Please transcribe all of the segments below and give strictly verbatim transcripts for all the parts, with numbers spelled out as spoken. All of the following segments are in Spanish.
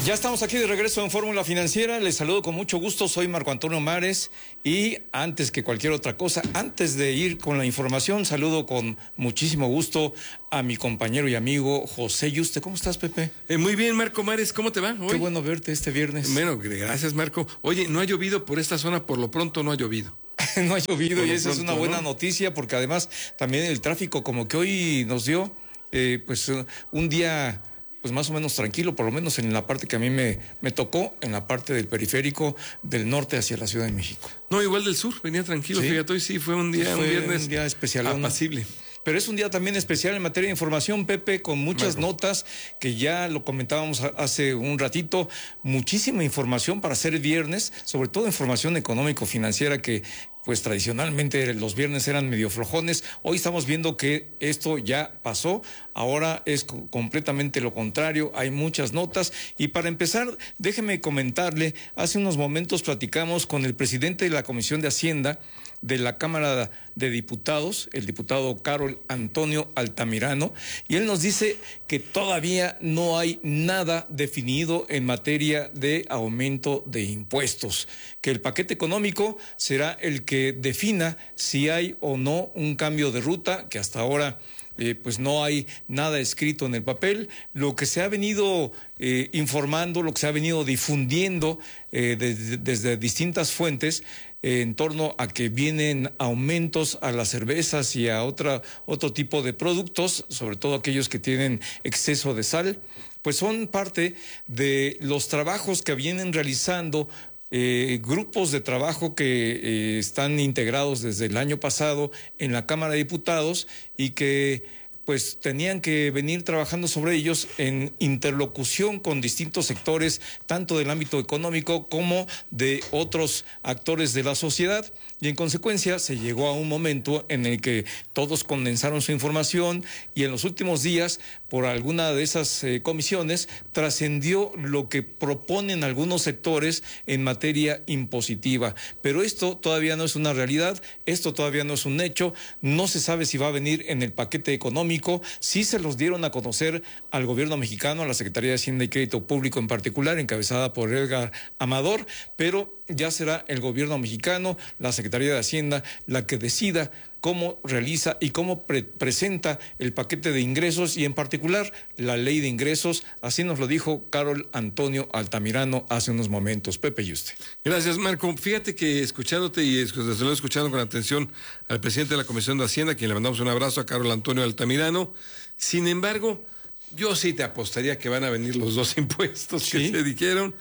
Ya estamos aquí de regreso en Fórmula Financiera. Les saludo con mucho gusto. Soy Marco Antonio Mares y antes que cualquier otra cosa, antes de ir con la información, saludo con muchísimo gusto a mi compañero y amigo José Yuste. ¿Cómo estás, Pepe? Eh, muy bien, Marco Mares. ¿Cómo te va hoy? Qué bueno verte este viernes. Bueno, gracias, Marco. Oye, no ha llovido por esta zona, por lo pronto no ha llovido. No ha llovido Por y lo esa es pronto, una buena ¿no? noticia porque además también el tráfico como que hoy nos dio eh, pues un día pues más o menos tranquilo, por lo menos en la parte que a mí me, me tocó, en la parte del periférico del norte hacia la Ciudad de México. No, igual del sur, venía tranquilo. ¿Sí? Fíjate, hoy sí fue un día, Fue un viernes un día especial, apacible. Pero es un día también especial en materia de información, Pepe, con muchas Marco. notas que ya lo comentábamos hace un ratito, muchísima información para ser viernes, sobre todo información económico-financiera que pues tradicionalmente los viernes eran medio flojones. Hoy estamos viendo que esto ya pasó, ahora es co- completamente lo contrario, hay muchas notas. Y para empezar, déjeme comentarle, hace unos momentos platicamos con el presidente de la Comisión de Hacienda de la Cámara de Diputados, el diputado Carol Antonio Altamirano, y él nos dice que todavía no hay nada definido en materia de aumento de impuestos, que el paquete económico será el que defina si hay o no un cambio de ruta, que hasta ahora Eh, pues no hay nada escrito en el papel. Lo que se ha venido eh, informando, lo que se ha venido difundiendo eh, desde, desde distintas fuentes eh, en torno a que vienen aumentos a las cervezas y a otra, otro tipo de productos, sobre todo aquellos que tienen exceso de sal, pues son parte de los trabajos que vienen realizando Eh, grupos de trabajo que eh, están integrados desde el año pasado en la Cámara de Diputados y que pues tenían que venir trabajando sobre ellos en interlocución con distintos sectores, tanto del ámbito económico como de otros actores de la sociedad. Y en consecuencia se llegó a un momento en el que todos condensaron su información y en los últimos días, por alguna de esas eh, comisiones, trascendió lo que proponen algunos sectores en materia impositiva. Pero esto todavía no es una realidad, esto todavía no es un hecho, no se sabe si va a venir en el paquete económico. Sí se los dieron a conocer al gobierno mexicano, a la Secretaría de Hacienda y Crédito Público en particular, encabezada por Edgar Amador, pero ya será el gobierno mexicano, la Secretaría de Hacienda, la que decida cómo realiza y cómo pre presenta el paquete de ingresos y en particular la ley de ingresos. Así nos lo dijo Carol Antonio Altamirano hace unos momentos. Pepe y usted. Gracias, Marco. Fíjate que escuchándote y desde luego escuchando con atención al presidente de la Comisión de Hacienda, a quien le mandamos un abrazo, a Carol Antonio Altamirano. Sin embargo, yo sí te apostaría que van a venir los dos impuestos que ¿Sí? se dijeron,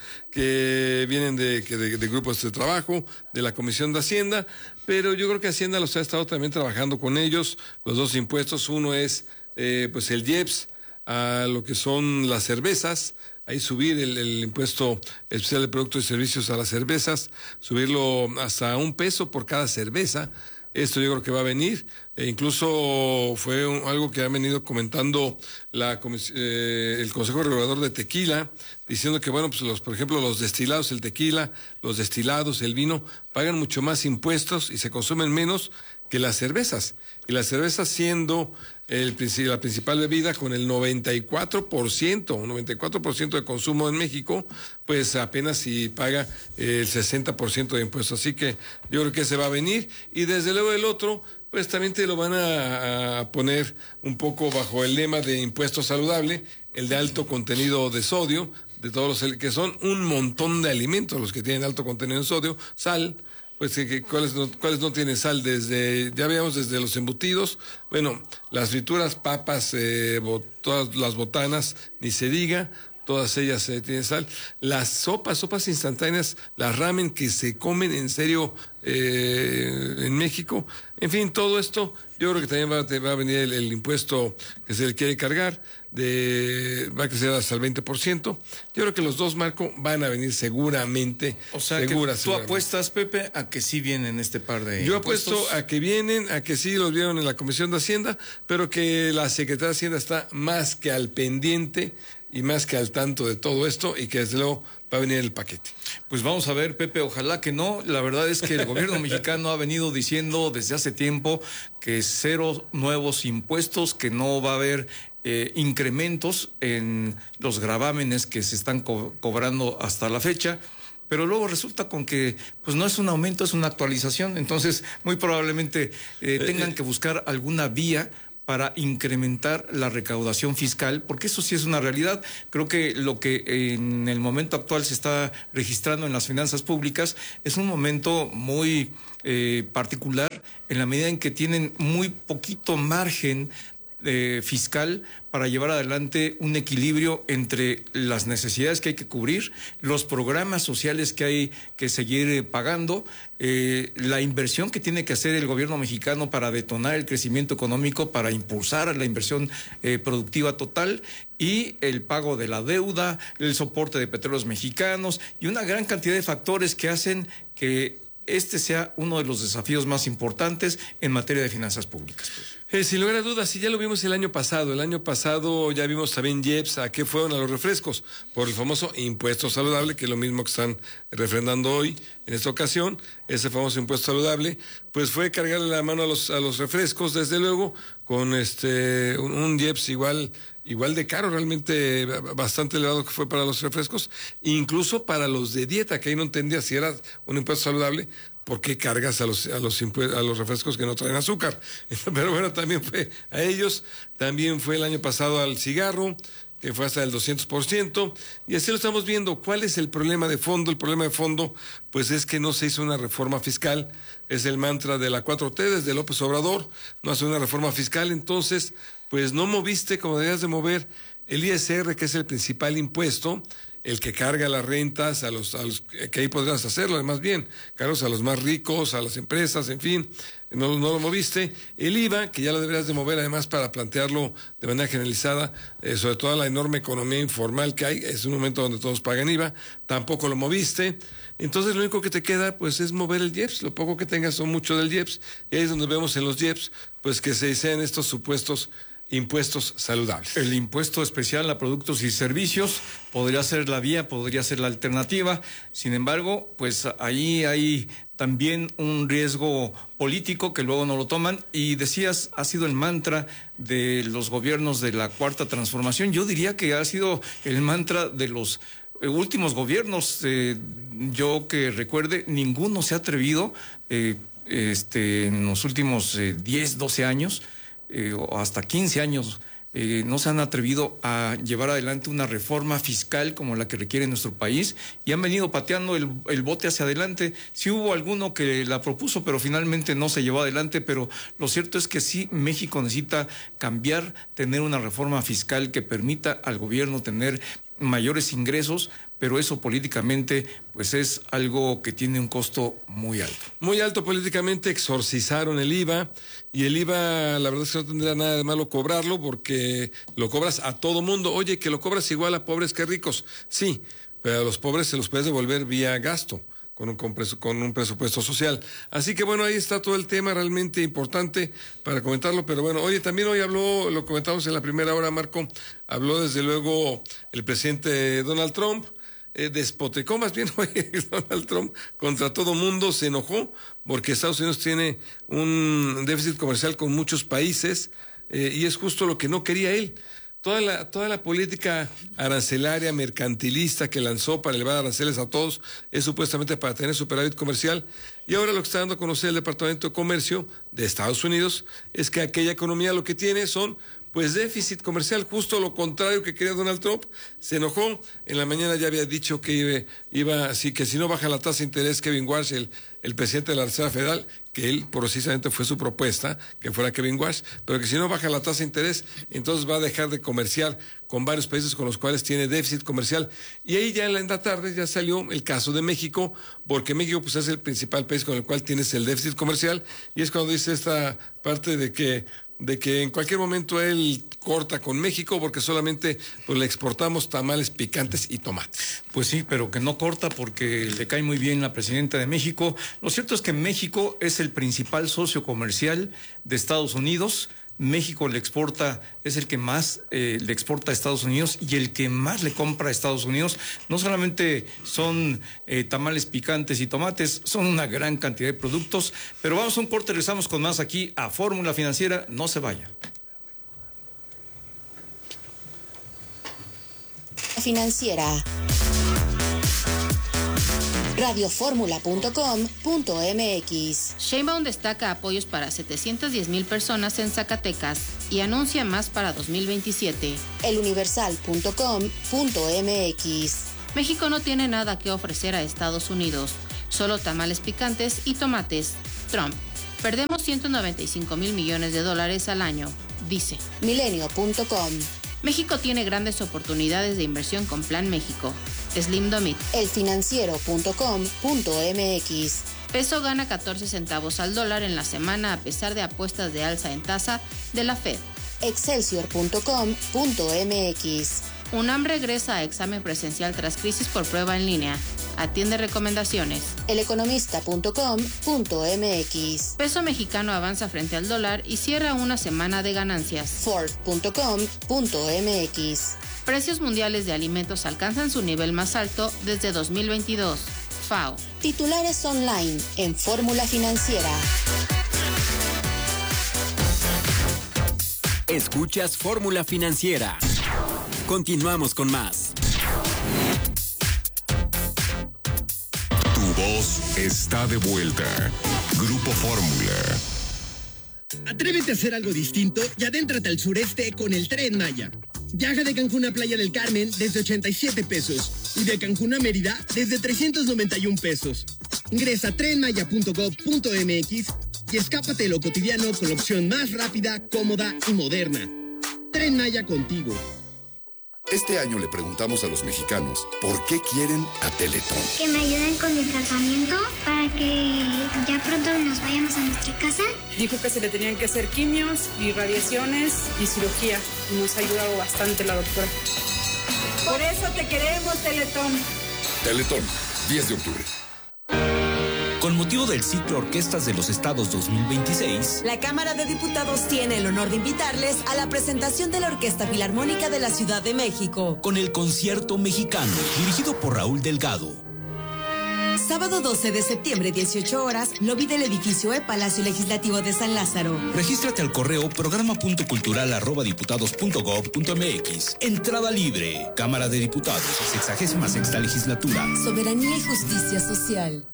que vienen de, que de, de grupos de trabajo, de la Comisión de Hacienda, pero yo creo que Hacienda los ha estado también trabajando con ellos, los dos impuestos. Uno es eh, pues el I E P S a lo que son las cervezas, ahí subir el, el impuesto especial de productos y servicios a las cervezas, subirlo hasta un peso por cada cerveza. Esto yo creo que va a venir, e incluso fue un, algo que ha venido comentando la, eh, el Consejo Regulador de Tequila, diciendo que, bueno, pues los, por ejemplo, los destilados, el tequila, los destilados, el vino, pagan mucho más impuestos y se consumen menos que las cervezas. Y las cervezas siendo el, la principal bebida con el noventa y cuatro por ciento, un noventa y cuatro por ciento de consumo en México, pues apenas si paga el sesenta por ciento de impuestos. Así que yo creo que ese va a venir. Y desde luego el otro, pues también te lo van a, a poner un poco bajo el lema de impuesto saludable, el de alto contenido de sodio, de todos los que son un montón de alimentos los que tienen alto contenido de sodio, sal. Pues que cuáles no, cuáles no tienen sal, desde, ya veíamos desde los embutidos, bueno, las frituras, papas, eh, bo, todas las botanas, ni se diga, todas ellas eh, tienen sal. Las sopas, sopas instantáneas, las ramen que se comen en serio eh, en México, en fin, todo esto, yo creo que también va, va a venir el, el impuesto que se le quiere cargar, de va a crecer hasta el veinte por ciento. Yo creo que los dos, Marco, van a venir seguramente. O sea, segura, que tú seguramente. apuestas, Pepe, a que sí vienen este par de Yo impuestos. apuesto a que vienen, a que sí los vieron en la Comisión de Hacienda, pero que la Secretaría de Hacienda está más que al pendiente y más que al tanto de todo esto y que desde luego va a venir el paquete. Pues vamos a ver, Pepe, ojalá que no. La verdad es que el gobierno mexicano ha venido diciendo desde hace tiempo que cero nuevos impuestos, que no va a haber eh, incrementos en los gravámenes que se están co- cobrando hasta la fecha. Pero luego resulta con que pues no es un aumento, es una actualización. Entonces, muy probablemente eh, tengan que buscar alguna vía para incrementar la recaudación fiscal, porque eso sí es una realidad. Creo que lo que en el momento actual se está registrando en las finanzas públicas es un momento muy eh, particular, en la medida en que tienen muy poquito margen Eh, fiscal para llevar adelante un equilibrio entre las necesidades que hay que cubrir, los programas sociales que hay que seguir eh, pagando, eh, la inversión que tiene que hacer el gobierno mexicano para detonar el crecimiento económico, para impulsar la inversión eh, productiva total, y el pago de la deuda, el soporte de petróleos mexicanos y una gran cantidad de factores que hacen que este sea uno de los desafíos más importantes en materia de finanzas públicas. Eh, sin lugar a dudas, sí, ya lo vimos el año pasado. El año pasado ya vimos también I E P S, a qué fueron a los refrescos, por el famoso impuesto saludable, que es lo mismo que están refrendando hoy en esta ocasión. Ese famoso impuesto saludable, pues fue cargarle la mano a los, a los refrescos, desde luego, con este un, un I E P S igual, igual de caro, realmente bastante elevado que fue para los refrescos, incluso para los de dieta, que ahí no entendía si era un impuesto saludable. ¿Por qué cargas a los, a los, a los refrescos que no traen azúcar? Pero bueno, también fue a ellos, también fue el año pasado al cigarro, que fue hasta el doscientos por ciento, y así lo estamos viendo. ¿Cuál es el problema de fondo? El problema de fondo, pues es que no se hizo una reforma fiscal, es el mantra de la cuatro T desde López Obrador, no hace una reforma fiscal, entonces, pues no moviste como debías de mover el I S R, que es el principal impuesto, el que carga las rentas a los, a los que ahí podrás hacerlo, además bien, cargos a los más ricos, a las empresas, en fin, no, no lo moviste. El I V A, que ya lo deberías de mover además para plantearlo de manera generalizada, eh, sobre toda la enorme economía informal que hay, es un momento donde todos pagan I V A, tampoco lo moviste. Entonces lo único que te queda pues es mover el I E P S, lo poco que tengas son mucho del I E P S, y ahí es donde vemos en los I E P S pues que se desean estos supuestos impuestos saludables. El impuesto especial a productos y servicios podría ser la vía, podría ser la alternativa. Sin embargo, pues ahí hay también un riesgo político que luego no lo toman. Y decías, ha sido el mantra de los gobiernos de la Cuarta Transformación. Yo diría que ha sido el mantra de los últimos gobiernos. Eh, yo que recuerde, ninguno se ha atrevido eh, este, en los últimos eh, diez, doce años, Eh, o hasta quince años, eh, no se han atrevido a llevar adelante una reforma fiscal como la que requiere nuestro país, y han venido pateando el, el bote hacia adelante. Sí hubo alguno que la propuso, pero finalmente no se llevó adelante. Pero lo cierto es que sí, México necesita cambiar, tener una reforma fiscal que permita al gobierno tener mayores ingresos, pero eso políticamente pues es algo que tiene un costo muy alto. Muy alto políticamente. Exorcizaron el I V A, y el I V A la verdad es que no tendría nada de malo cobrarlo, porque lo cobras a todo mundo. Oye, que lo cobras igual a pobres que ricos, sí, pero a los pobres se los puedes devolver vía gasto, con un, con un presupuesto social. Así que bueno, ahí está todo el tema, realmente importante para comentarlo. Pero bueno, oye, también hoy habló, lo comentamos en la primera hora, Marco, habló desde luego el presidente Donald Trump, eh, despotecó más bien hoy Donald Trump contra todo mundo, se enojó porque Estados Unidos tiene un déficit comercial con muchos países, eh, y es justo lo que no quería él. Toda la, toda la política arancelaria, mercantilista que lanzó para elevar aranceles a todos es supuestamente para tener superávit comercial, y ahora lo que está dando a conocer el Departamento de Comercio de Estados Unidos es que aquella economía lo que tiene son pues déficit comercial, justo lo contrario que quería Donald Trump. Se enojó, en la mañana ya había dicho que iba, iba así que si no baja la tasa de interés, Kevin Warsh, el, el presidente de la Reserva Federal, que él precisamente fue su propuesta, que fuera Kevin Warsh, pero que si no baja la tasa de interés, entonces va a dejar de comerciar con varios países con los cuales tiene déficit comercial. Y ahí ya en la tarde ya salió el caso de México, porque México pues es el principal país con el cual tienes el déficit comercial, y es cuando dice esta parte de que de que en cualquier momento él corta con México porque solamente pues, le exportamos tamales picantes y tomates. Pues sí, pero que no corta porque le cae muy bien la presidenta de México. Lo cierto es que México es el principal socio comercial de Estados Unidos. México le exporta, es el que más eh, le exporta a Estados Unidos y el que más le compra a Estados Unidos. No solamente son eh, tamales picantes y tomates, son una gran cantidad de productos. Pero vamos a un corte, regresamos con más aquí a Fórmula Financiera. No se vaya. Financiera. radioformula punto com punto m x. Sheinbaum destaca apoyos para setecientas diez mil personas en Zacatecas y anuncia más para dos mil veintisiete. eluniversal punto com punto m x. México no tiene nada que ofrecer a Estados Unidos, solo tamales picantes y tomates. Trump: perdemos ciento noventa y cinco mil millones de dólares al año, dice. milenio punto com. México tiene grandes oportunidades de inversión con Plan México. Slim Domit. elfinanciero punto com punto m x. Peso gana catorce centavos al dólar en la semana a pesar de apuestas de alza en tasa de la Fed. excelsior punto com punto m x. UNAM regresa a examen presencial tras crisis por prueba en línea. Atiende recomendaciones. eleconomista punto com punto m x. Peso mexicano avanza frente al dólar y cierra una semana de ganancias. Ford punto com punto m x. Precios mundiales de alimentos alcanzan su nivel más alto desde dos mil veintidós. FAO. Titulares online en Fórmula Financiera. Escuchas Fórmula Financiera. Continuamos con más. Tu voz está de vuelta. Grupo Fórmula. Atrévete a hacer algo distinto y adéntrate al sureste con el Tren Maya. Viaja de Cancún a Playa del Carmen desde ochenta y siete pesos y de Cancún a Mérida desde trescientos noventa y un pesos. Ingresa a tren maya punto gov punto m x y escápate de lo cotidiano con la opción más rápida, cómoda y moderna. Tren Maya contigo. Este año le preguntamos a los mexicanos por qué quieren a Teletón. Que me ayuden con mi tratamiento para que ya pronto nos vayamos a nuestra casa. Dijo que se le tenían que hacer quimios y radiaciones y cirugía. Nos ha ayudado bastante la doctora. Por eso te queremos, Teletón. Teletón, diez de octubre. Con motivo del ciclo Orquestas de los Estados dos mil veintiséis, la Cámara de Diputados tiene el honor de invitarles a la presentación de la Orquesta Filarmónica de la Ciudad de México. Con el Concierto Mexicano, dirigido por Raúl Delgado. Sábado doce de septiembre, dieciocho horas, lobby del edificio E Palacio Legislativo de San Lázaro. Regístrate al correo programa punto cultural arroba diputados punto gov punto m x. Entrada libre. Cámara de Diputados, sexagésima sexta legislatura. Soberanía y justicia social.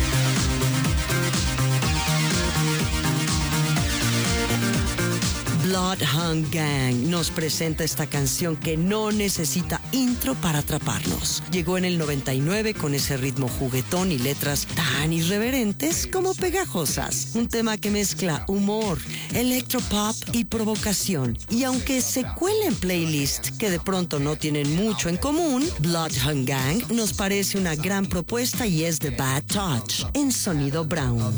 Bloodhound Gang nos presenta esta canción que no necesita intro para atraparnos. Llegó en el noventa y nueve con ese ritmo juguetón y letras tan irreverentes como pegajosas. Un tema que mezcla humor, electropop y provocación. Y aunque se cuela en playlists que de pronto no tienen mucho en común, Bloodhound Gang nos parece una gran propuesta y es The Bad Touch en sonido Brown.